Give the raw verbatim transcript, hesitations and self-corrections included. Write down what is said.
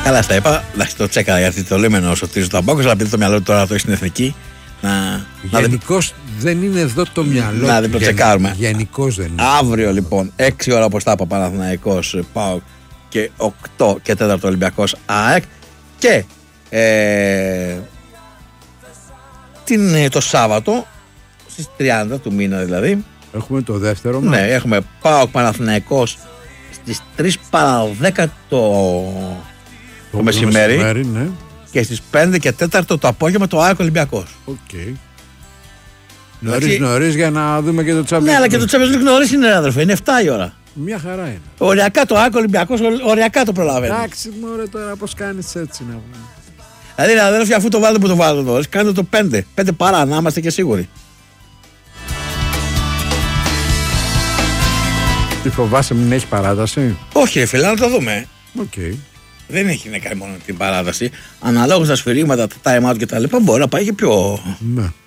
Καλά, στα είπα. Εντάξει, το τσέκαρα γιατί το λέμε ενώ σωτίζει το Αμπάκος, αλλά επειδή το μυαλό του τώρα το έχει στην εθνική. Να... Γενικώς δεν είναι εδώ το μυαλό. Να διπλοτσεκάρουμε. Γενικώς δεν είναι. Αύριο λοιπόν, έξι ώρα όπως τα είπα, Παναθηναϊκός ΠΑΟΚ και οκτώ και τέταρτο Ολυμπιακός ΑΕΚ. Και ε, την, το Σάββατο στις τριάντα του μήνα δηλαδή. Έχουμε το δεύτερο μας. Ναι, έχουμε ΠΑΟΚ Παναθηναϊκός στις τρεις παρά δέκα το, το, το μεσημέρι, μεσημέρι ναι. Και στις πέντε και τέταρτο το απόγευμα το ΑΕΚ Ολυμπιακός. Οκ. Okay. Νωρίς νωρίς για να δούμε και το Champions League. Ναι, αλλά και το Champions League νωρίς είναι, αδερφέ, είναι εφτά η ώρα. Μια χαρά είναι. Οριακά το ΑΕΚ Ολυμπιακός, οριακά το προλαβαίνει. Εντάξει, μωρέ τώρα πώς κάνεις έτσι να πούμε. Δηλαδή, αδερφέ, αφού το βάλετε που το βάλετε νωρίς, κάντε το πέντε. πέντε παρά, να είμαστε και σίγουροι. Τι φοβάσαι, μην έχει παράταση? Όχι, φίλε, να το δούμε. Okay. Δεν έχει να κάνει μόνο την παράταση. Αναλόγως τα σφυρίγματα, τα time out κτλ. Μπορεί να πάει και πιο. Ναι.